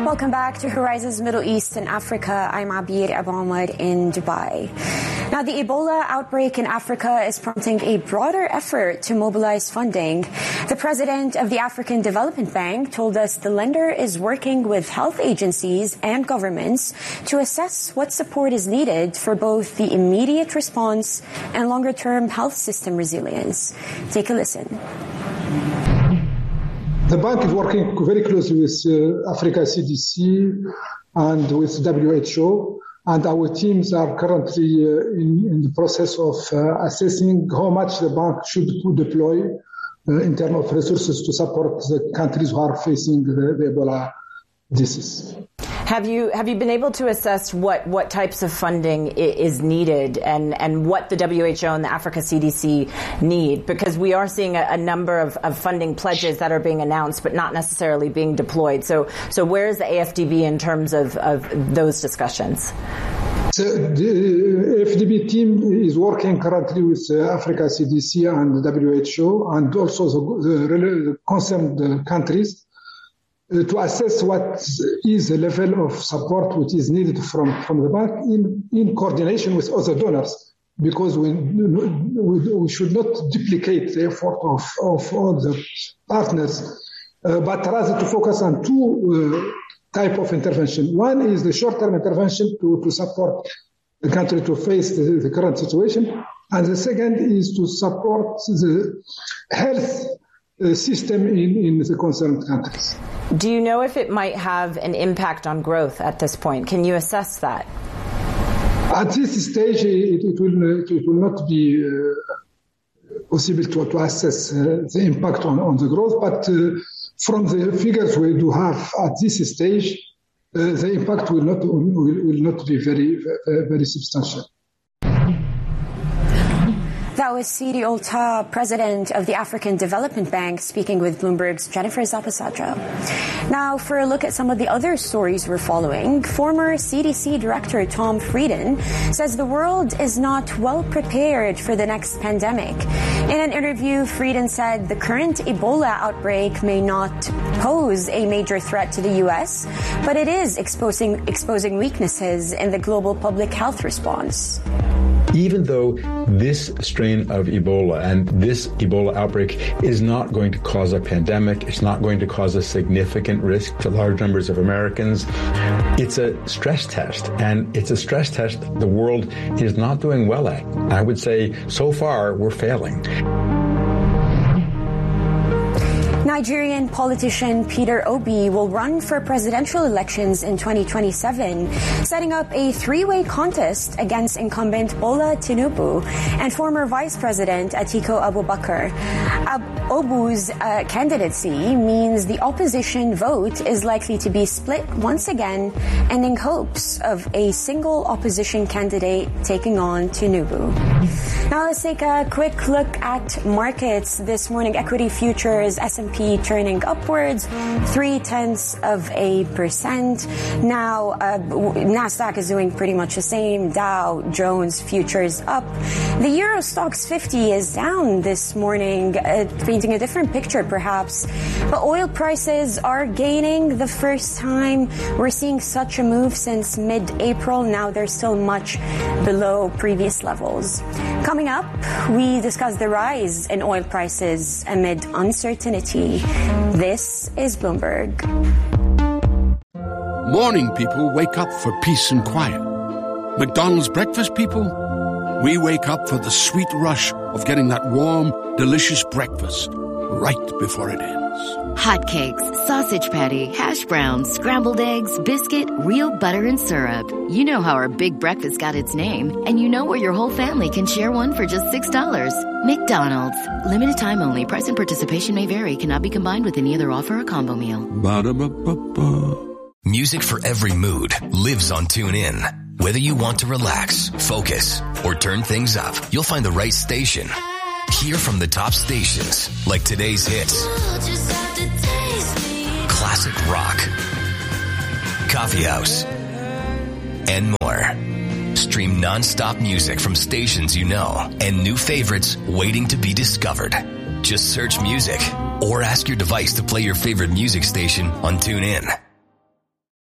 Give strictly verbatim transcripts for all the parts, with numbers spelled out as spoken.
Welcome back to Horizons Middle East and Africa. I'm Abir Abu Omar in Dubai. Now, the Ebola outbreak in Africa is prompting a broader effort to mobilize funding. The president of the African Development Bank told us the lender is working with health agencies and governments to assess what support is needed for both the immediate response and longer-term health system resilience. Take a listen. The bank is working very closely with uh, Africa C D C and with W H O, and our teams are currently uh, in, in the process of uh, assessing how much the bank should deploy uh, in terms of resources to support the countries who are facing the, the Ebola disease. Have you have you been able to assess what, what types of funding is needed and, and what the W H O and the Africa C D C need? Because we are seeing a, a number of, of funding pledges that are being announced but not necessarily being deployed. So so where is the A F D B in terms of, of those discussions? So the A F D B team is working currently with uh, Africa C D C and the W H O and also the, the, the concerned countries Uh, to assess what is the level of support which is needed from, from the bank in, in coordination with other donors, because we, we, we should not duplicate the effort of, of all the partners, uh, but rather to focus on two uh, type of intervention. One is the short-term intervention to, to support the country to face the, the current situation, and the second is to support the health uh, system in, in the concerned countries. Do you know if it might have an impact on growth at this point? Can you assess that? At this stage, it, it, will, it will not be uh, possible to, to assess uh, the impact on, on the growth, but uh, from the figures we do have at this stage, uh, the impact will not, will, will not be very, very substantial. That was Sidi Olta, president of the African Development Bank, speaking with Bloomberg's Jennifer Zapasadra. Now, for a look at some of the other stories we're following, former C D C Director Tom Frieden says the world is not well prepared for the next pandemic. In an interview, Frieden said the current Ebola outbreak may not pose a major threat to the U S, but it is exposing, exposing weaknesses in the global public health response. Even though this strain of Ebola and this Ebola outbreak is not going to cause a pandemic, it's not going to cause a significant risk to large numbers of Americans, it's a stress test. And it's a stress test the world is not doing well at. I would say so far we're failing. Nigerian politician Peter Obi will run for presidential elections in twenty twenty-seven, setting up a three-way contest against incumbent Bola Tinubu and former Vice President Atiku Abubakar. Ab- Obu's uh, candidacy means the opposition vote is likely to be split once again, ending hopes of a single opposition candidate taking on Tinubu. Now let's take a quick look at markets this morning. Equity futures, S and P turning upwards, three-tenths of a percent. Now, uh, NASDAQ is doing pretty much the same. Dow Jones futures up. The Euro Stoxx fifty is down this morning, uh, painting a different picture perhaps. But oil prices are gaining the first time we're seeing such a move since mid-April. Now they're still much below previous levels. Coming up, we discuss the rise in oil prices amid uncertainty. This is Bloomberg. Morning people wake up for peace and quiet. McDonald's breakfast people, we wake up for the sweet rush of getting that warm, delicious breakfast right before it ends. Hotcakes, sausage patty, hash browns, scrambled eggs, biscuit, real butter and syrup. You know how our big breakfast got its name, and you know where your whole family can share one for just six dollars. McDonald's. Limited time only. Price and participation may vary. Cannot be combined with any other offer or combo meal. Ba-da-ba-ba-ba. Music for every mood lives on TuneIn. Whether you want to relax, focus, or turn things up, you'll find the right station. Hear from the top stations like today's hits, classic rock, coffee house, and more. Stream non-stop music from stations you know and new favorites waiting to be discovered. Just search music or ask your device to play your favorite music station on TuneIn.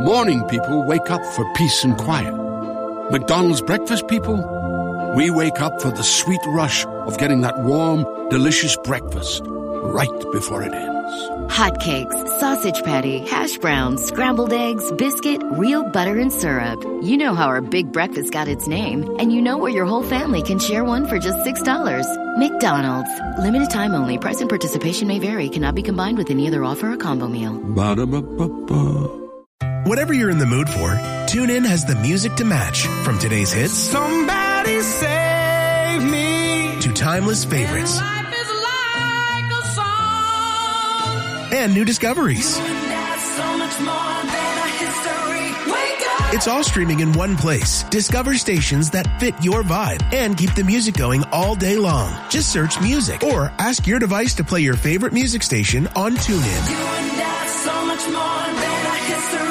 Morning people wake up for peace and quiet. McDonald's breakfast people, we wake up for the sweet rush of getting that warm, delicious breakfast right before it ends. Hotcakes, sausage patty, hash browns, scrambled eggs, biscuit, real butter and syrup. You know how our big breakfast got its name, and you know where your whole family can share one for just six dollars. McDonald's. Limited time only. Price and participation may vary. Cannot be combined with any other offer or combo meal. Ba-da-ba-ba-ba. Whatever you're in the mood for, TuneIn has the music to match. From today's hits, Somebody Save Me, to timeless favorites. Life is like a song. And new discoveries. That's so much more than a history. Wake up. It's all streaming in one place. Discover stations that fit your vibe and keep the music going all day long. Just search music or ask your device to play your favorite music station on TuneIn. You and I, so much more than a history.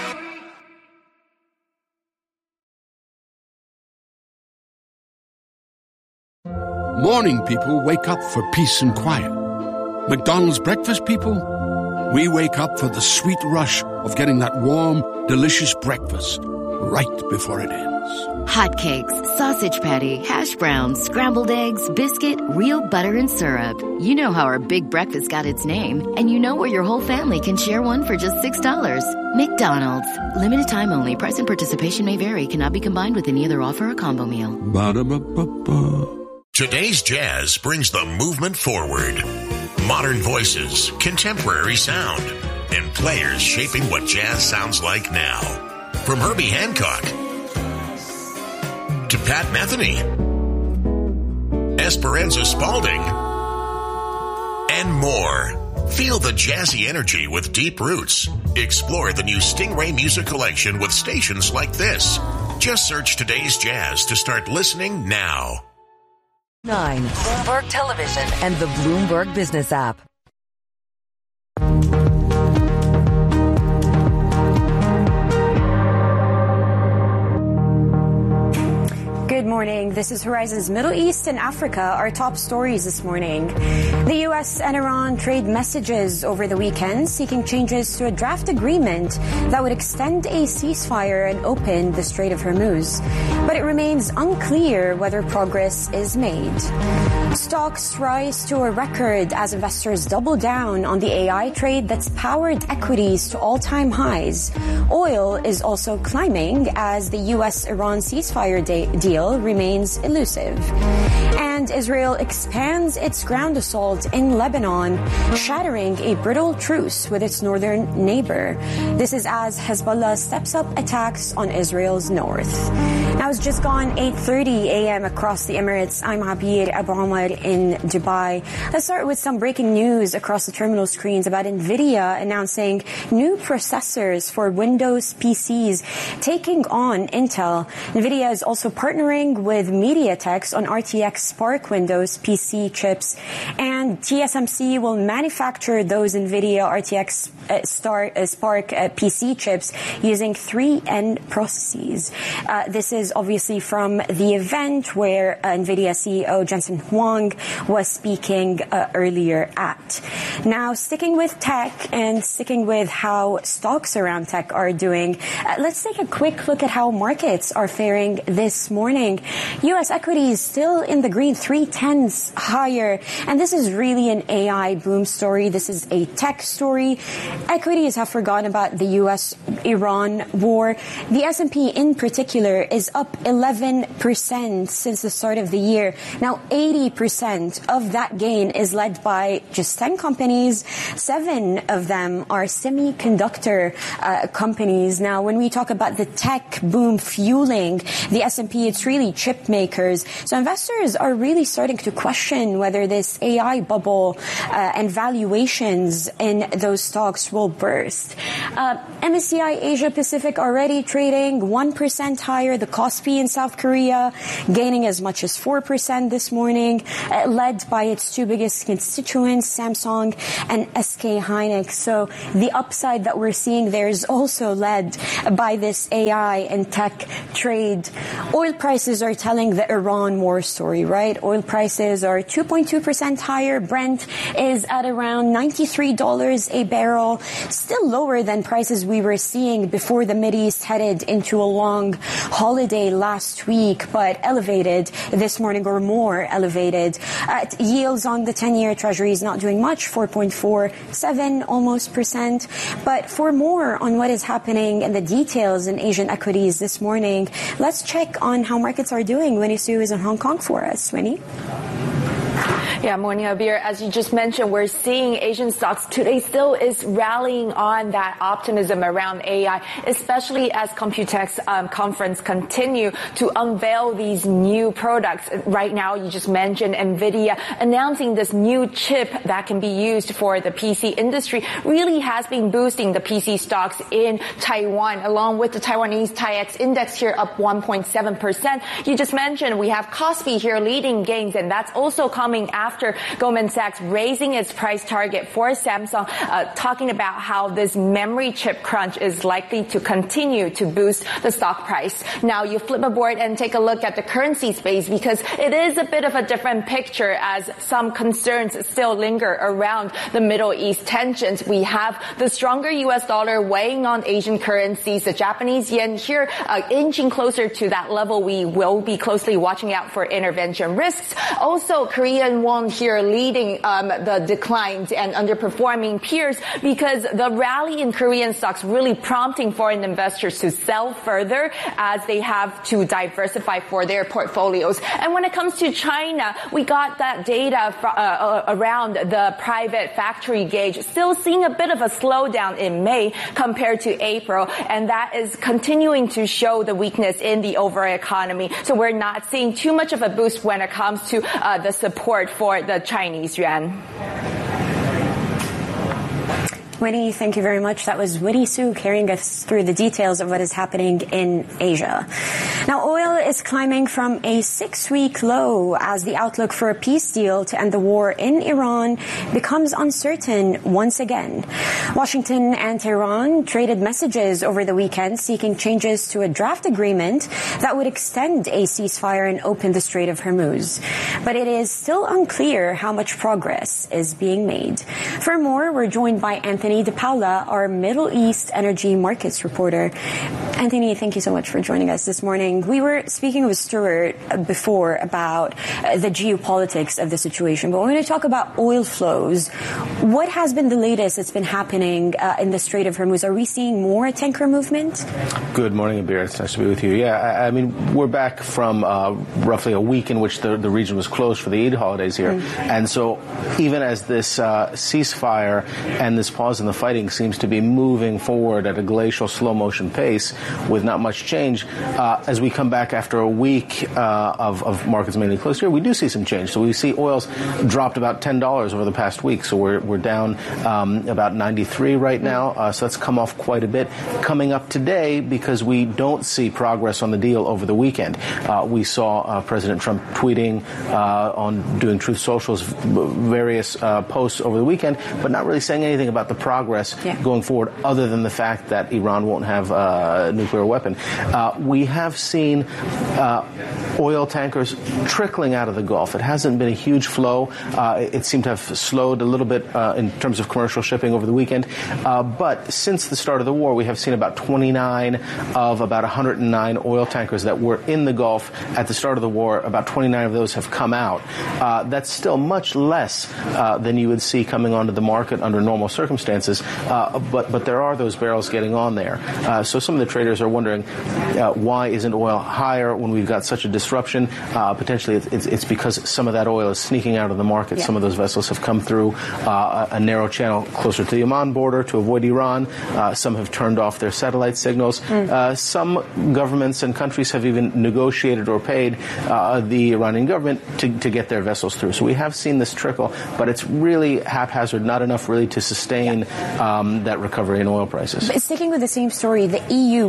Morning people wake up for peace and quiet. McDonald's breakfast people, we wake up for the sweet rush of getting that warm, delicious breakfast right before it ends. Hotcakes, sausage patty, hash browns, scrambled eggs, biscuit, real butter and syrup. You know how our big breakfast got its name, and you know where your whole family can share one for just six dollars. McDonald's. Limited time only. Price and participation may vary. Cannot be combined with any other offer or combo meal. Ba-da-ba-ba-ba. Today's Jazz brings the movement forward. Modern voices, contemporary sound, and players shaping what jazz sounds like now. From Herbie Hancock to Pat Metheny, Esperanza Spalding, and more. Feel the jazzy energy with deep roots. Explore the new Stingray Music Collection with stations like this. Just search Today's Jazz to start listening now. nine, Bloomberg Television, and the Bloomberg Business app. Good morning. This is Horizon's Middle East and Africa, our top stories this morning. The U S and Iran trade messages over the weekend seeking changes to a draft agreement that would extend a ceasefire and open the Strait of Hormuz. But it remains unclear whether progress is made. Stocks rise to a record as investors double down on the A I trade that's powered equities to all-time highs. Oil is also climbing as the U S-Iran ceasefire de- deal remains elusive. And Israel expands its ground assault in Lebanon, shattering a brittle truce with its northern neighbor. This is as Hezbollah steps up attacks on Israel's north. Now it's just gone eight thirty a.m. across the Emirates. I'm Abir Abu Omar in Dubai. Let's start with some breaking news across the terminal screens about NVIDIA announcing new processors for Windows P Cs, taking on Intel. NVIDIA is also partnering with MediaTek on R T X Spark Windows P C chips, and T S M C will manufacture those NVIDIA R T X uh, Star, uh, Spark uh, P C chips using three N processes. Uh, this is obviously from the event where uh, NVIDIA C E O Jensen Huang was speaking uh, earlier at. Now, sticking with tech and sticking with how stocks around tech are doing, uh, let's take a quick look at how markets are faring this morning. U S equities still in the green, three tenths higher, and this is really an A I boom story. This is a tech story. Equities have forgotten about the U S Iran war. The S and P in particular is up eleven percent since the start of the year. Now, eighty percent of that gain is led by just ten companies. Seven of them are semiconductor uh, companies. Now, when we talk about the tech boom fueling the S and P, it's really chip makers. So investors are really starting to question whether this A I bubble uh, and valuations in those stocks will burst. Uh, M S C I Asia Pacific already trading one percent higher. The Kospi in South Korea gaining as much as four percent this morning, uh, led by its two biggest constituents, Samsung and S K Hynix. So the upside that we're seeing there is also led by this A I and tech trade. Oil prices are telling the Iran war story, right? market. Oil prices are two point two percent higher. Brent is at around ninety-three dollars a barrel, still lower than prices we were seeing before the Mideast headed into a long holiday last week, but elevated this morning, or more elevated. Uh, yields on the ten-year Treasury is not doing much, four point four seven almost percent. But for more on what is happening and the details in Asian equities this morning, let's check on how markets are doing. Winnie Su is in Hong Kong for us. Winnie? Yeah, morning, Abir. As you just mentioned, we're seeing Asian stocks today still is rallying on that optimism around A I, especially as Computex um, conference continue to unveil these new products. Right now, you just mentioned NVIDIA announcing this new chip that can be used for the P C industry really has been boosting the P C stocks in Taiwan, along with the Taiwanese TAIEX index here up one point seven percent. You just mentioned we have Kospi here leading gains, and that's also coming after After Goldman Sachs raising its price target for Samsung, uh, talking about how this memory chip crunch is likely to continue to boost the stock price. Now you flip aboard and take a look at the currency space, because it is a bit of a different picture as some concerns still linger around the Middle East tensions. We have the stronger U S dollar weighing on Asian currencies, the Japanese yen here uh, inching closer to that level. We will be closely watching out for intervention risks. Also, Korean won here leading um, the declines and underperforming peers, because the rally in Korean stocks really prompting foreign investors to sell further as they have to diversify for their portfolios. And when it comes to China, we got that data fr- uh, around the private factory gauge, still seeing a bit of a slowdown in May compared to April, and that is continuing to show the weakness in the overall economy. So we're not seeing too much of a boost when it comes to uh, the support for for the Chinese yuan. Winnie, thank you very much. That was Winnie Su carrying us through the details of what is happening in Asia. Now, oil is climbing from a six-week low as the outlook for a peace deal to end the war in Iran becomes uncertain once again. Washington and Tehran traded messages over the weekend seeking changes to a draft agreement that would extend a ceasefire and open the Strait of Hormuz. But it is still unclear how much progress is being made. For more, we're joined by Anthony Anthony DePaula, our Middle East energy markets reporter. Anthony, thank you so much for joining us this morning. We were speaking with Stuart before about uh, the geopolitics of the situation, but we're going to talk about oil flows. What has been the latest that's been happening uh, in the Strait of Hormuz? Are we seeing more tanker movement? Good morning, Abir. It's nice to be with you. Yeah, I, I mean, we're back from uh, roughly a week in which the, the region was closed for the Eid holidays here. Mm-hmm. And so even as this uh, ceasefire and this pause in the fighting seems to be moving forward at a glacial slow motion pace with not much change, uh, as we come back after a week uh, of, of markets mainly closed here, we do see some change. So we see oils dropped about ten dollars over the past week. So we're, we're down um, about ninety-three right now. Uh, so that's come off quite a bit. Coming up today, because we don't see progress on the deal over the weekend. Uh, we saw uh, President Trump tweeting uh, on doing Truth Social's various uh, posts over the weekend, but not really saying anything about the progress yeah. going forward, other than the fact that Iran won't have a nuclear weapon. Uh, we have seen uh, oil tankers trickling out of the Gulf. It hasn't been a huge flow. Uh, it, it seemed to have slowed a little bit uh, in terms of commercial shipping over the weekend. Uh, but since the start of the war, we have seen about twenty-nine of about one hundred nine oil tankers that were in the Gulf at the start of the war. About twenty-nine of those have come out. Uh, that's still much less uh, than you would see coming onto the market under normal circumstances. Uh, but but there are those barrels getting on there. Uh, so some of the traders are wondering uh, why isn't oil higher when we've got such a disruption? Uh, potentially it's, it's because some of that oil is sneaking out of the market. Yeah. Some of those vessels have come through uh, a narrow channel closer to the Oman border to avoid Iran. Uh, some have turned off their satellite signals. Mm. Uh, some governments and countries have even negotiated or paid uh, the Iranian government to, to get their vessels through. So we have seen this trickle, but it's really haphazard, not enough really to sustain yeah. um, that recovery in oil prices. But sticking with the same story, the E U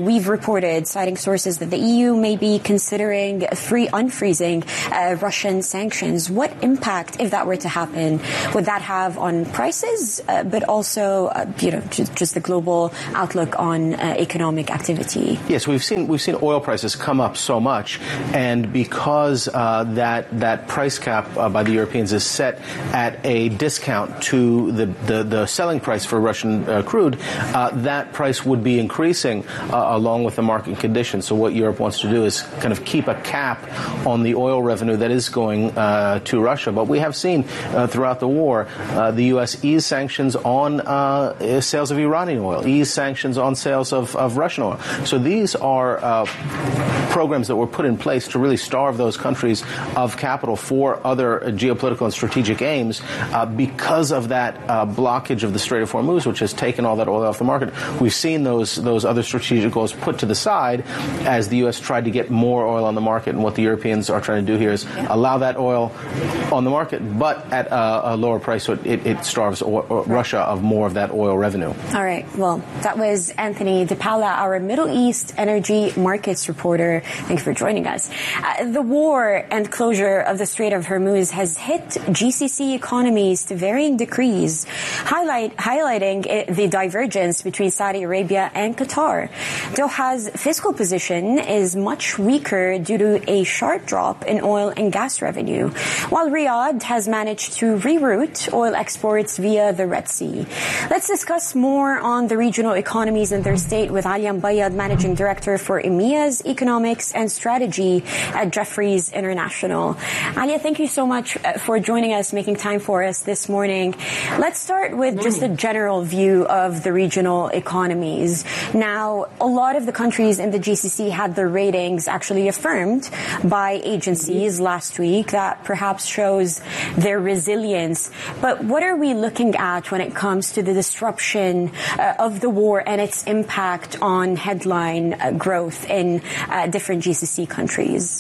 we've reported, citing sources, that the E U may be considering free unfreezing uh, Russian sanctions. What impact, if that were to happen, would that have on prices, uh, but also, uh, you know, just, just the global outlook on uh, economic activity? Yes, we've seen we've seen oil prices come up so much, and because uh, that that price cap uh, by the Europeans is set at a discount to the the, the selling price for Russian uh, crude, uh, that price would be increasing uh, along with the market conditions. So what Europe wants to do is kind of keep a cap on the oil revenue that is going uh, to Russia. But we have seen uh, throughout the war uh, the U S ease sanctions on uh, sales of Iranian oil, ease sanctions on sales of, of Russian oil. So these are uh, programs that were put in place to really starve those countries of capital for other geopolitical and strategic aims uh, because of that uh, blockage of the Strait of Hormuz, which has taken all that oil off the market. We've seen those those other strategic goals put to the side as the U S tried to get more oil on the market. And what the Europeans are trying to do here is yeah. allow that oil on the market, but at a, a lower price, so it, it starves oil, Russia of more of that oil revenue. All right. Well, that was Anthony DePaula, our Middle East energy markets reporter. Thank you for joining us. Uh, the war and closure of the Strait of Hormuz has hit G C C economies to varying degrees, highlight, highlighting it, the divergence between Saudi Arabia and Qatar. Doha's fiscal position is much weaker due to a sharp drop in oil and gas revenue, while Riyadh has managed to reroute oil exports via the Red Sea. Let's discuss more on the regional economies and their state with Alia Mbayad, Managing Director for EMEA's Economics and Strategy at Jefferies International. Alia, thank you so much for joining us, making time for us this morning. Let's start with just a general view of the regional economies. Now, a lot of the countries in the G C C had their ratings actually affirmed by agencies last week. That perhaps shows their resilience. But what are we looking at when it comes to the disruption uh, of the war and its impact on headline uh, growth in uh, different G C C countries?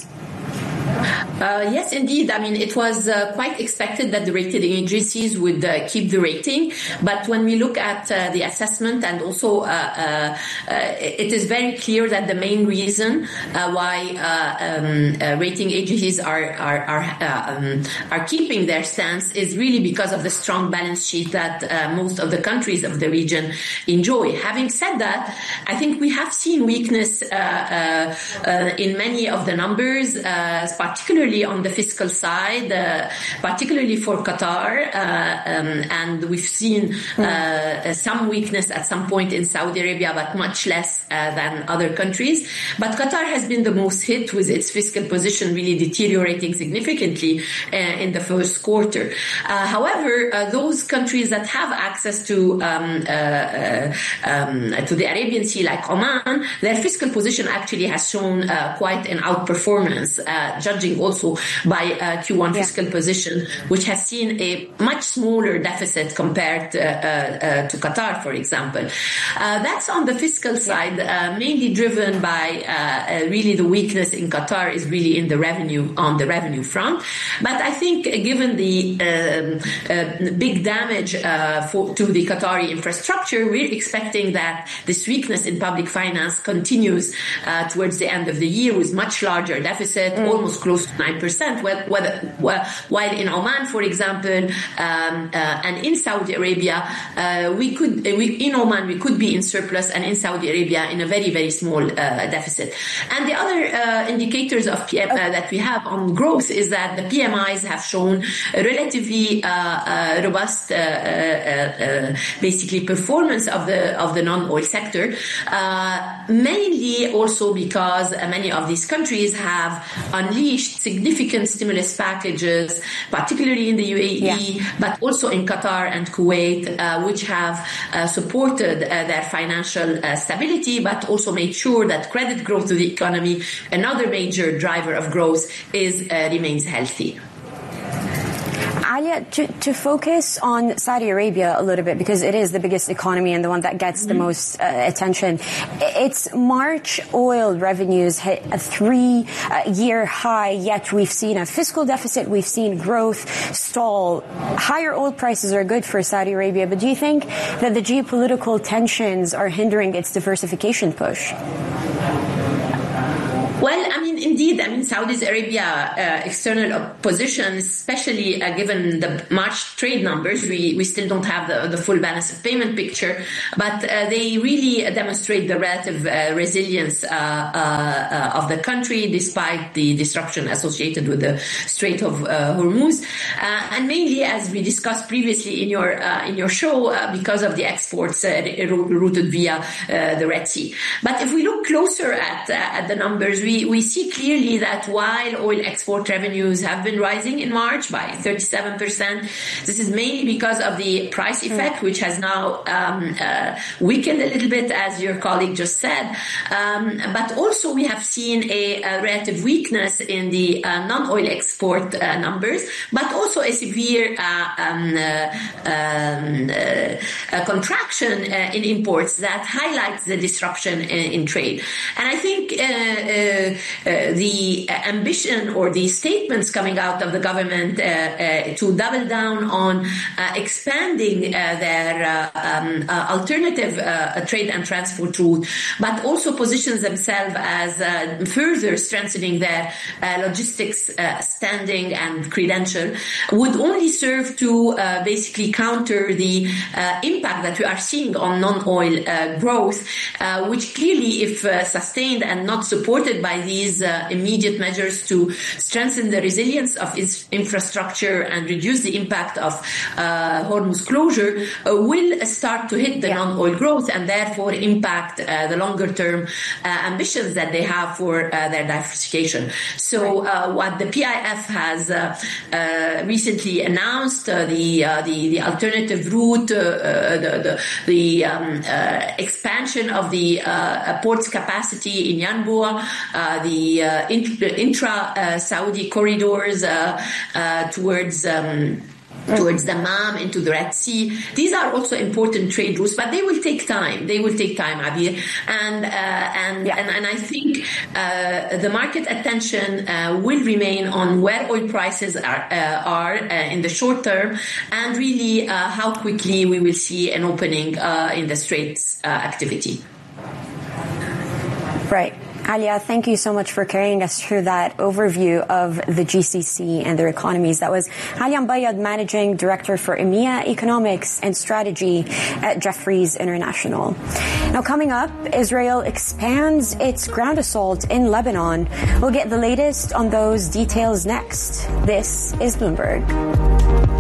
Uh, yes, indeed. I mean, it was uh, quite expected that the rating agencies would uh, keep the rating. But when we look at uh, the assessment, and also uh, uh, uh, it is very clear that the main reason uh, why uh, um, uh, rating agencies are are are, uh, um, are keeping their stance is really because of the strong balance sheet that uh, most of the countries of the region enjoy. Having said that, I think we have seen weakness uh, uh, uh, in many of the numbers, uh, particularly on the fiscal side, uh, particularly for Qatar, uh, um, and we've seen uh, some weakness at some point in Saudi Arabia, but much less uh, than other countries. But Qatar has been the most hit, with its fiscal position really deteriorating significantly uh, in the first quarter. Uh, however, uh, those countries that have access to um, uh, uh, um, to the Arabian Sea, like Oman, their fiscal position actually has shown uh, quite an outperformance, uh, judging also by uh, Q one yeah. fiscal position, which has seen a much smaller deficit compared uh, uh, to Qatar, for example. Uh, that's on the fiscal side, uh, mainly driven by uh, uh, really the weakness in Qatar is really in the revenue, on the revenue front. But I think uh, given the um, uh, big damage uh, for, to the Qatari infrastructure, we're expecting that this weakness in public finance continues uh, towards the end of the year with much larger deficit, mm. almost close to nine percent, while in Oman, for example, um, uh, and in Saudi Arabia, uh, we could, we, in Oman, we could be in surplus, and in Saudi Arabia, in a very, very small uh, deficit. And the other uh, indicators of P M, uh, that we have on growth is that the P M Is have shown a relatively uh, uh, robust, uh, uh, uh, basically, performance of the of the non-oil sector, uh, mainly also because uh, many of these countries have unleashed significant stimulus packages, particularly in the U A E, yeah. but also in Qatar and Kuwait, uh, which have uh, supported uh, their financial uh, stability, but also made sure that credit growth to the economy, another major driver of growth, is uh, remains healthy. Alia, to, to focus on Saudi Arabia a little bit, because it is the biggest economy and the one that gets mm-hmm. the most uh, attention. Its March oil revenues hit a three-year uh, high, yet we've seen a fiscal deficit, we've seen growth stall. Higher oil prices are good for Saudi Arabia, but do you think that the geopolitical tensions are hindering its diversification push? Well, I mean, indeed, I mean, Saudi Arabia uh, external position, especially uh, given the March trade numbers, we, we still don't have the, the full balance of payment picture, but uh, they really demonstrate the relative uh, resilience uh, uh, of the country despite the disruption associated with the Strait of uh, Hormuz, uh, and mainly, as we discussed previously in your uh, in your show, uh, because of the exports uh, routed via uh, the Red Sea. But if we look closer at uh, at the numbers, We, we see clearly that while oil export revenues have been rising in March by thirty-seven percent, this is mainly because of the price effect, which has now um, uh, weakened a little bit, as your colleague just said. Um, but also we have seen a, a relative weakness in the uh, non-oil export uh, numbers, but also a severe uh, um, uh, um, uh, contraction uh, in imports that highlights the disruption in, in trade. And I think uh, uh, Uh, uh, the ambition or the statements coming out of the government uh, uh, to double down on uh, expanding uh, their uh, um, uh, alternative uh, trade and transport route, but also positions themselves as uh, further strengthening their uh, logistics uh, standing and credential, would only serve to uh, basically counter the uh, impact that we are seeing on non-oil uh, growth, uh, which clearly, if uh, sustained and not supported by these uh, immediate measures to strengthen the resilience of its infrastructure and reduce the impact of uh, Hormuz closure, uh, will start to hit the yeah. non-oil growth and therefore impact uh, the longer-term uh, ambitions that they have for uh, their diversification. So uh, what the P I F has uh, uh, recently announced, uh, the, uh, the the alternative route, uh, the the, the um, uh, expansion of the uh, port's capacity in Yanbu, Uh, the uh, intra-Saudi uh, corridors uh, uh, towards um, towards Dammam, into the Red Sea. These are also important trade routes, but they will take time. They will take time, Abir. And uh, and, yeah. and and I think uh, the market attention uh, will remain on where oil prices are, uh, are uh, in the short term, and really uh, how quickly we will see an opening uh, in the Straits uh, activity. Right. Alia, thank you so much for carrying us through that overview of the G C C and their economies. That was Alia Mbayad, Managing Director for EMEA Economics and Strategy at Jefferies International. Now, coming up, Israel expands its ground assault in Lebanon. We'll get the latest on those details next. This is Bloomberg.